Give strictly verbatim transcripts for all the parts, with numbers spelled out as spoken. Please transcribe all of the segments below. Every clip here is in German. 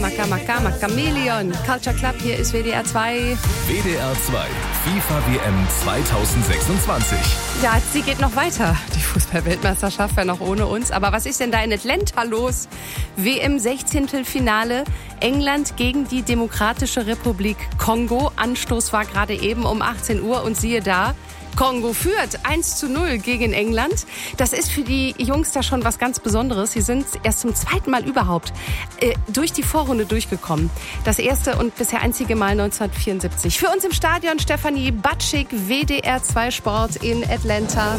Maka Maka Maka Chameleon. Culture Club, hier ist W D R zwei. W D R zwei FIFA W M zwanzig sechsundzwanzig. Ja, sie geht noch weiter. Die Fußball-Weltmeisterschaft war noch ohne uns. Aber was ist denn da in Atlanta los? W M-Sechzehntelfinale. England gegen die Demokratische Republik Kongo. Anstoß war gerade eben um achtzehn Uhr und siehe da, Kongo führt eins zu null gegen England. Das ist für die Jungs da schon was ganz Besonderes. Sie sind erst zum zweiten Mal überhaupt äh, durch die Vorrunde durchgekommen. Das erste und bisher einzige Mal neunzehnhundertvierundsiebzig. Für uns im Stadion Stefanie Batschik, W D R zwei Sport in Atlanta.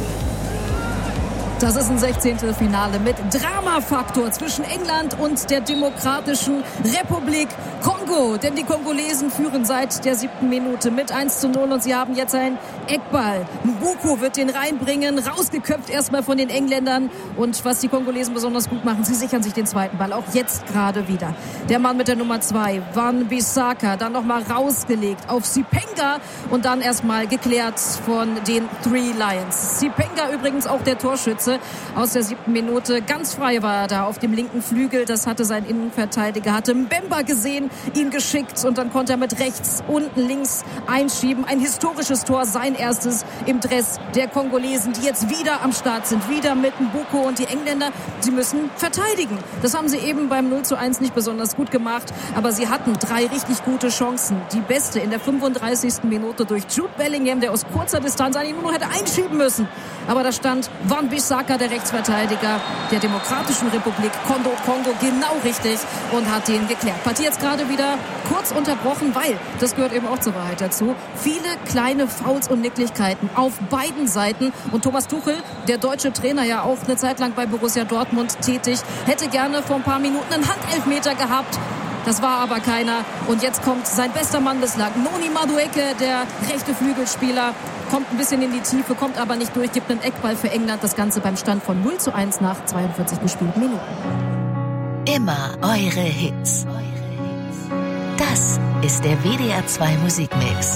Das ist ein Sechzehntelfinale mit Dramafaktor zwischen England und der Demokratischen Republik Kongo. Denn die Kongolesen führen seit der siebten Minute mit eins zu null und sie haben jetzt einen Eckball. Mbuku wird den reinbringen, rausgeköpft erstmal von den Engländern. Und was die Kongolesen besonders gut machen, sie sichern sich den zweiten Ball, auch jetzt gerade wieder. Der Mann mit der Nummer zwei, Wan-Bissaka, dann nochmal rausgelegt auf Sipenga und dann erstmal geklärt von den Three Lions. Sipenga übrigens auch der Torschütze aus der siebten Minute. Ganz frei war er da auf dem linken Flügel. Das hatte sein Innenverteidiger, hatte Mbemba gesehen, ihn geschickt und dann konnte er mit rechts, unten, links einschieben. Ein historisches Tor, sein erstes im Dress der Kongolesen, die jetzt wieder am Start sind. Wieder mit Mbuku und die Engländer, sie müssen verteidigen. Das haben sie eben beim null zu eins nicht besonders gut gemacht, aber sie hatten drei richtig gute Chancen. Die beste in der fünfunddreißigsten Minute durch Jude Bellingham, der aus kurzer Distanz eigentlich nur noch hätte einschieben müssen. Aber da stand Wan-Bissaka, der Rechtsverteidiger der Demokratischen Republik Kongo, Kongo genau richtig und hat den geklärt. Partie jetzt gerade wieder kurz unterbrochen, weil, das gehört eben auch zur Wahrheit dazu, viele kleine Fouls und Nicklichkeiten auf beiden Seiten. Und Thomas Tuchel, der deutsche Trainer, ja auch eine Zeit lang bei Borussia Dortmund tätig, hätte gerne vor ein paar Minuten einen Handelfmeter gehabt. Das war aber keiner. Und jetzt kommt sein bester Mann bislang, Noni Madueke, der rechte Flügelspieler, kommt ein bisschen in die Tiefe, kommt aber nicht durch, gibt einen Eckball für England. Das Ganze beim Stand von null zu eins nach zweiundvierzig gespielten Minuten. Immer eure Hits. Das ist der W D R zwei Musikmix.